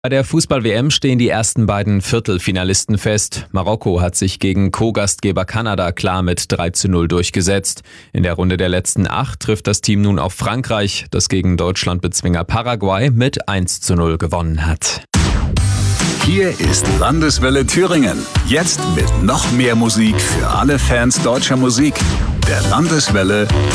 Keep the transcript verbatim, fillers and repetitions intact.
Bei der Fußball-W M stehen die ersten beiden Viertelfinalisten fest. Marokko hat sich gegen Co-Gastgeber Kanada klar mit drei zu null durchgesetzt. In der Runde der letzten acht trifft das Team nun auf Frankreich, das gegen Deutschlandbezwinger Paraguay mit eins zu null gewonnen hat. Hier ist Landeswelle Thüringen. Jetzt mit noch mehr Musik für alle Fans deutscher Musik. Der Landeswelle